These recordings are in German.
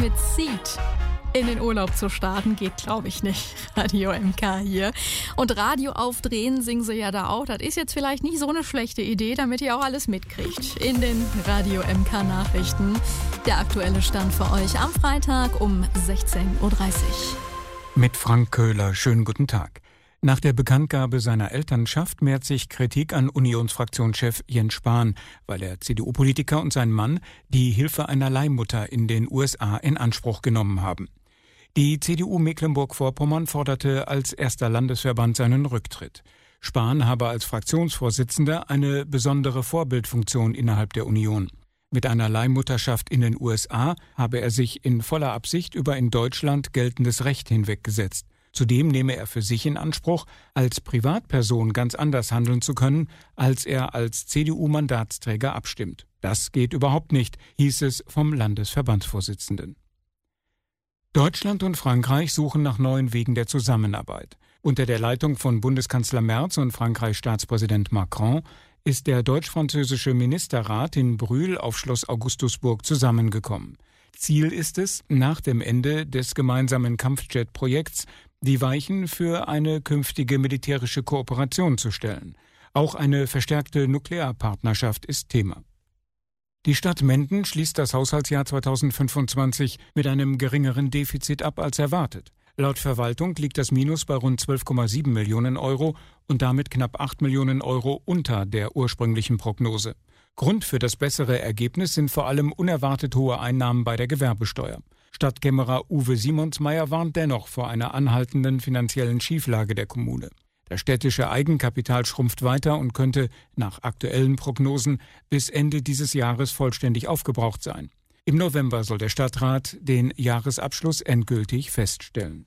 mit Seed in den Urlaub zu starten, geht, glaube ich, nicht. Radio MK hier. Und Radio aufdrehen singen sie ja da auch. Das ist jetzt vielleicht nicht so eine schlechte Idee, damit ihr auch alles mitkriegt. In den Radio MK Nachrichten. Der aktuelle Stand für euch am Freitag um 16.30 Uhr. Mit Frank Köhler, schönen guten Tag. Nach der Bekanntgabe seiner Elternschaft mehrt sich Kritik an Unionsfraktionschef Jens Spahn, weil der CDU-Politiker und sein Mann die Hilfe einer Leihmutter in den USA in Anspruch genommen haben. Die CDU Mecklenburg-Vorpommern forderte als erster Landesverband seinen Rücktritt. Spahn habe als Fraktionsvorsitzender eine besondere Vorbildfunktion innerhalb der Union. Mit einer Leihmutterschaft in den USA habe er sich in voller Absicht über in Deutschland geltendes Recht hinweggesetzt. Zudem nehme er für sich in Anspruch, als Privatperson ganz anders handeln zu können, als er als CDU-Mandatsträger abstimmt. Das geht überhaupt nicht, hieß es vom Landesverbandsvorsitzenden. Deutschland und Frankreich suchen nach neuen Wegen der Zusammenarbeit. Unter der Leitung von Bundeskanzler Merz und Frankreichs Staatspräsident Macron ist der deutsch-französische Ministerrat in Brühl auf Schloss Augustusburg zusammengekommen. Ziel ist es, nach dem Ende des gemeinsamen Kampfjet-Projekts die Weichen für eine künftige militärische Kooperation zu stellen. Auch eine verstärkte Nuklearpartnerschaft ist Thema. Die Stadt Menden schließt das Haushaltsjahr 2025 mit einem geringeren Defizit ab als erwartet. Laut Verwaltung liegt das Minus bei rund 12,7 Millionen Euro und damit knapp 8 Millionen Euro unter der ursprünglichen Prognose. Grund für das bessere Ergebnis sind vor allem unerwartet hohe Einnahmen bei der Gewerbesteuer. Stadtkämmerer Uwe Simonsmeier warnt dennoch vor einer anhaltenden finanziellen Schieflage der Kommune. Das städtische Eigenkapital schrumpft weiter und könnte nach aktuellen Prognosen bis Ende dieses Jahres vollständig aufgebraucht sein. Im November soll der Stadtrat den Jahresabschluss endgültig feststellen.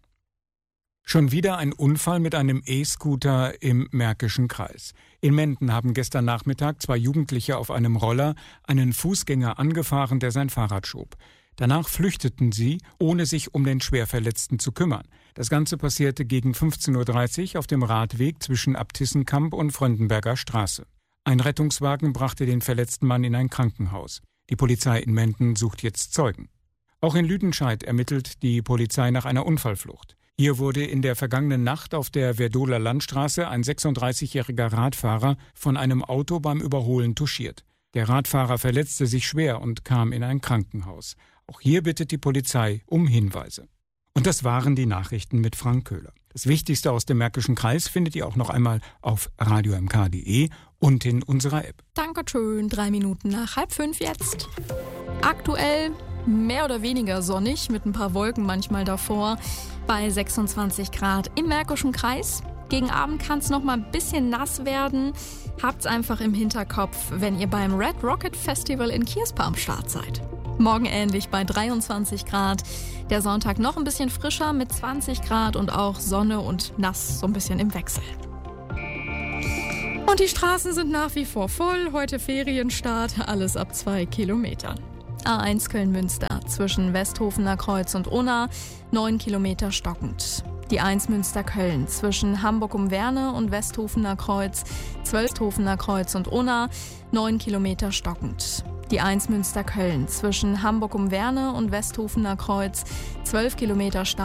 Schon wieder ein Unfall mit einem E-Scooter im Märkischen Kreis. In Menden haben gestern Nachmittag 2 Jugendliche auf einem Roller einen Fußgänger angefahren, der sein Fahrrad schob. Danach flüchteten sie, ohne sich um den Schwerverletzten zu kümmern. Das Ganze passierte gegen 15.30 Uhr auf dem Radweg zwischen Abtissenkamp und Fröndenberger Straße. Ein Rettungswagen brachte den verletzten Mann in ein Krankenhaus. Die Polizei in Menden sucht jetzt Zeugen. Auch in Lüdenscheid ermittelt die Polizei nach einer Unfallflucht. Hier wurde in der vergangenen Nacht auf der Werdoler Landstraße ein 36-jähriger Radfahrer von einem Auto beim Überholen touchiert. Der Radfahrer verletzte sich schwer und kam in ein Krankenhaus. Auch hier bittet die Polizei um Hinweise. Und das waren die Nachrichten mit Frank Köhler. Das Wichtigste aus dem Märkischen Kreis findet ihr auch noch einmal auf radiomk.de und in unserer App. Dankeschön, 3 Minuten nach 4:30 jetzt. Aktuell mehr oder weniger sonnig, mit ein paar Wolken manchmal davor, bei 26 Grad im Märkischen Kreis. Gegen Abend kann es noch mal ein bisschen nass werden. Habt's einfach im Hinterkopf, wenn ihr beim Red Rocket Festival in Kierspa am Start seid. Morgen ähnlich bei 23 Grad. Der Sonntag noch ein bisschen frischer mit 20 Grad und auch Sonne und nass so ein bisschen im Wechsel. Und die Straßen sind nach wie vor voll. Heute Ferienstart, alles ab 2 Kilometern. A1 Köln-Münster zwischen Westhofener Kreuz und Unna, 9 Kilometer stockend. Die 1 Münster-Köln zwischen Hamburg-Umwerne und Westhofener Kreuz, 12 Hofener Kreuz und Unna, 9 Kilometer stockend. Die 1 Münster-Köln zwischen Hamburg-Umwerne und Westhofener Kreuz, 12 Kilometer Stau.